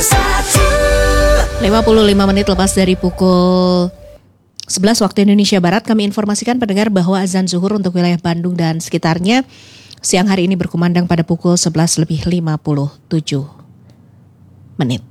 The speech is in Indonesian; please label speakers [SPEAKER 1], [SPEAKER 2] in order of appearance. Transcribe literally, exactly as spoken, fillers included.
[SPEAKER 1] lima puluh lima menit lepas dari pukul sebelas waktu Indonesia Barat, kami informasikan pendengar bahwa azan zuhur untuk wilayah Bandung dan sekitarnya siang hari ini berkumandang pada pukul sebelas lebih lima puluh tujuh menit.